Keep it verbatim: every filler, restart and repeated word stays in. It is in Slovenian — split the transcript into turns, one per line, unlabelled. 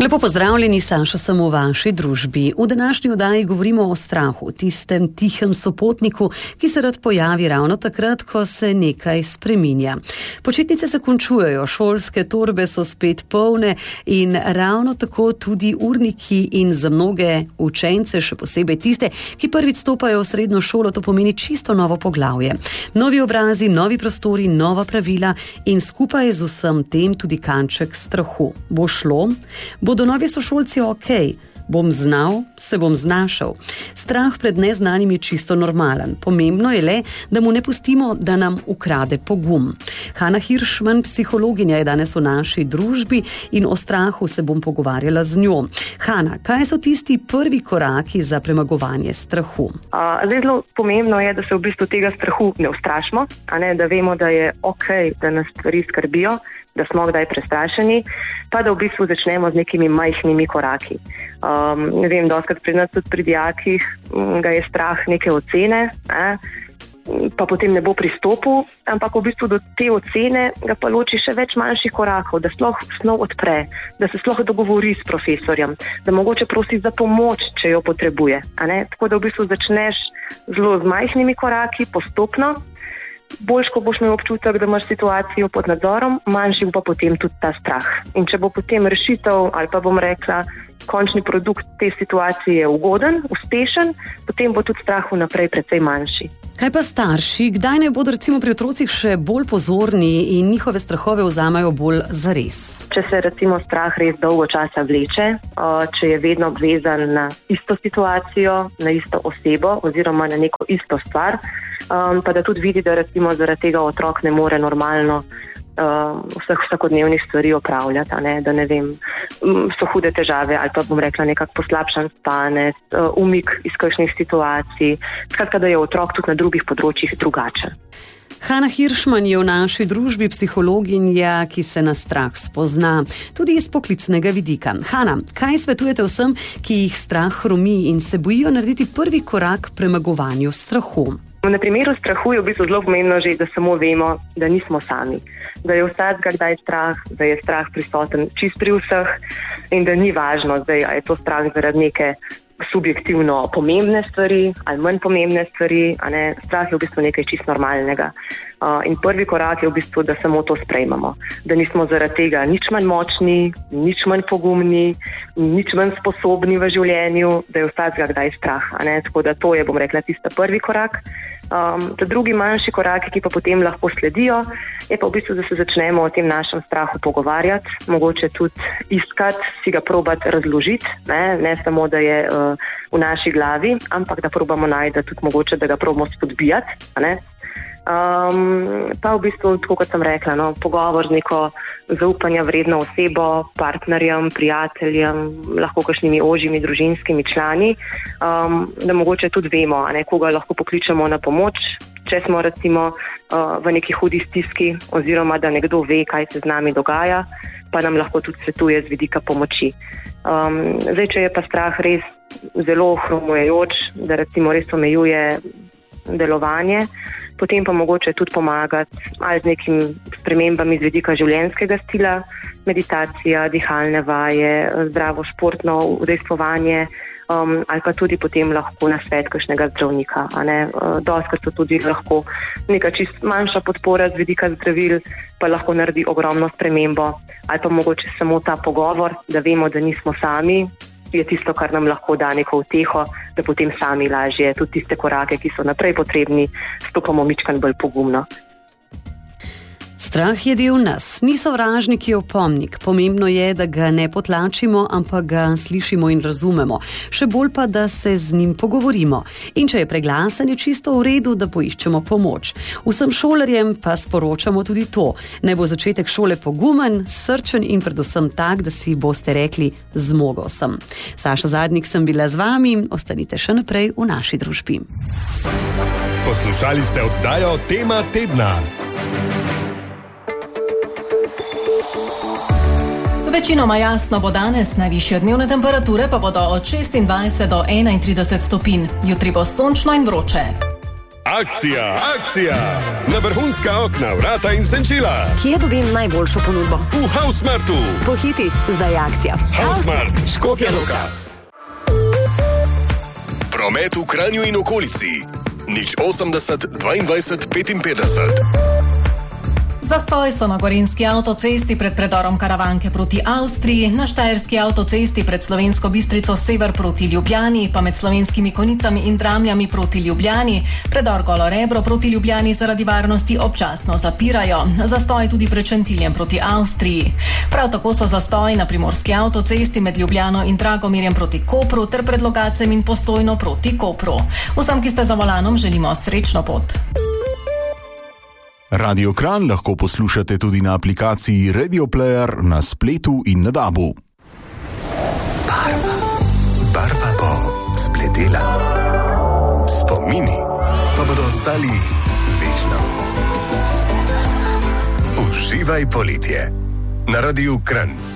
Lepo pozdravljeni, Saša, sem v vaši družbi. V današnji oddaji govorimo o strahu, tistem tihem sopotniku, ki se rad pojavi ravno takrat, ko se nekaj spreminja. Počitnice se končujejo, šolske torbe so spet polne in ravno tako tudi urniki in za mnoge učence, še posebej tiste, ki prvič stopajo v srednjo šolo, to pomeni čisto novo poglavje. Novi obrazi, novi prostori, nova pravila in skupaj z vsem tem tudi kanček strahu. Bo šlo? Bodo novi sošolci ok? Bom znal, se bom znašel. Strah pred neznanim je čisto normalen. Pomembno je le, da mu ne pustimo, da nam ukrade pogum. Hanna Hirschman, psihologinja, je danes v naši družbi in o strahu se bom pogovarjala z njo. Hanna, kaj so tisti prvi koraki za premagovanje strahu?
Uh, zelo pomembno je, da se v bistvu tega strahu ne ustrašimo, a ne, da vemo, da je ok, da nas stvari skrbijo, da smo kdaj prestrašeni, pa da v bistvu začnemo z nekimi majhnimi koraki. Um, ne vem, dostakrat pri nas tudi pri dijakih ga je strah neke ocene, eh, pa potem ne bo pristopil, ampak v bistvu do te ocene ga pa loči še več manjših korakov, da sploh snov odpre, da se sploh dogovori s profesorjem, da mogoče prosi za pomoč, če jo potrebuje. A ne? Tako da v bistvu začneš zelo z majhnimi koraki, postopno. Boljš, ko boš imel občutek, da imaš situacijo pod nadzorom, manjši bo pa potem tudi ta strah. In če bo potem rešitev ali pa bom rekla, končni produkt te situacije je ugoden, uspešen, potem bo tudi strah vnaprej precej manjši.
Kaj pa starši? Kdaj ne bodo recimo pri otrocih še bolj pozorni in njihove strahove vzamejo bolj zares?
Če se recimo strah res dolgo časa vleče, če je vedno obvezan na isto situacijo, na isto osebo oziroma na neko isto stvar, Um, pa da tudi vidi, da recimo zaradi tega otrok ne more normalno uh, vseh vsakodnevnih stvari opravljati, a ne, da ne vem, so hude težave ali pa bom rekla nekak poslabšan spanec, uh, umik iz kakšnih situacij, skratka, da je otrok tudi na drugih področjih drugačen.
Hanna Hirschman je v naši družbi psihologinja, ki se na strah spozna, tudi iz poklicnega vidika. Hanna, kaj svetujete vsem, ki jih strah hromi in se bojijo narediti prvi korak k premagovanju strahu?
Na primeru strahu je v bistvu zelo pomembno že, da samo vemo, da nismo sami. Da je vsakega kdaj strah, da je strah prisoten čist pri vseh in da ni važno, da je to strah zaradi neke subjektivno pomembne stvari ali manj pomembne stvari, a ne, strah je v bistvu nekaj čist normalnega. Uh, in prvi korak je v bistvu, da samo to sprejmemo. Da nismo zaradi tega nič manj močni, nič manj pogumni, nič manj sposobni v življenju, da je vsakega kdaj strah, a ne, tako da to je, bom rekla, tista prvi korak. Um, ta drugi manjši koraki, ki pa potem lahko sledijo, je pa v bistvu, da se začnemo o tem našem strahu pogovarjati, mogoče tudi iskati, si ga probati razložiti, ne, ne samo, da je uh, v naši glavi, ampak da probamo najti tudi mogoče, da ga probamo spodbijati, a ne. Um, pa v bistvu, tako kot sem rekla, no, pogovor z neko zaupanja vredno osebo, partnerjem, prijateljem, lahko kakšnimi ožjimi družinskimi člani, um, da mogoče tudi vemo, a ne, koga lahko pokličemo na pomoč, če smo recimo uh, v neki hudi stiski oziroma da nekdo ve, kaj se z nami dogaja, pa nam lahko tudi svetuje z vidika pomoči. Um, zdaj, če je pa strah res zelo hromujoč, da recimo res omejuje delovanje, potem pa mogoče tudi pomagati ali z nekimi spremembami z vidika življenjskega stila, meditacija, dihalne vaje, zdravo športno udejstvovanje, um, ali pa tudi potem lahko nasvet kakšnega zdravnika. A ne? Dostakrat so tudi lahko neka čist manjša podpora z vidika zdravil, pa lahko naredi ogromno spremembo, ali pa mogoče samo ta pogovor, da vemo, da nismo sami, je tisto, kar nam lahko da neko uteho, da potem sami lažje tudi tiste korake, ki so naprej potrebni, stopamo mičkan bolj pogumno.
Strah je del nas, ni sovražnik, je opomnik. Pomembno je, da ga ne potlačimo, ampak ga slišimo in razumemo. Še bolj pa, da se z njim pogovorimo. In če je preglasen, je čisto v redu, da poiščemo pomoč. Vsem šolarjem pa sporočamo tudi to. Naj bo začetek šole pogumen, srčen in predvsem tak, da si boste rekli, zmogel sem. Saša Zadnik sem bila z vami, ostanite še naprej v naši družbi.
Poslušali ste oddajo Tema tedna.
Večinoma jasno bo danes, najvišje dnevne temperature pa bodo od šestindvajset do enaintrideset stopinj. Jutri bo sončno in vroče.
Akcija, akcija! Na vrhunska okna, vrata in senčila.
Kje dobim najboljšo ponudbo?
V Hausmartu.
Pohiti, zdaj je akcija.
Hausmart, Škofja Loka. Promet v Kranju in okolici. nič osemdeset dvaindvajset petinpetdeset.
Zastoj so na gorenjski avtocesti pred predorom Karavanke proti Avstriji, na štajerski avtocesti pred Slovensko Bistrico sever proti Ljubljani, pa med Slovenskimi Konicami in Dramljami proti Ljubljani, predor Golo Rebro proti Ljubljani zaradi varnosti občasno zapirajo. Zastoj tudi pred Šentiljem proti Avstriji. Prav tako so zastoj na primorski avtocesti med Ljubljano in Dragomirjem proti Kopru ter pred Logacem in Postojno proti Kopru. Vsem, ki ste za volanom, želimo srečno pot.
Radio Kranj lahko poslušate tudi na aplikaciji Radio Player na spletu in na dabu.
Barva, barva bo spletela. Spomini pa bodo ostali večno. Uživaj poletje na Radiu Kranj.